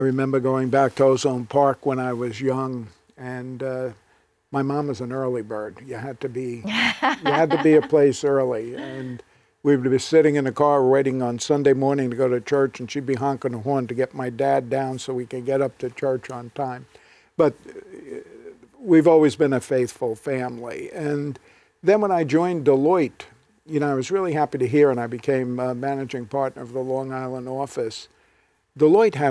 I remember going back to Ozone Park when I was young, and my mom was an early bird. You had to be a place early, and we would be sitting in the car waiting on Sunday morning to go to church, and she'd be honking the horn to get my dad down so we could get up to church on time. But we've always been a faithful family. And then when I joined Deloitte, I was really happy to hear, and I became managing partner of the Long Island office. Deloitte had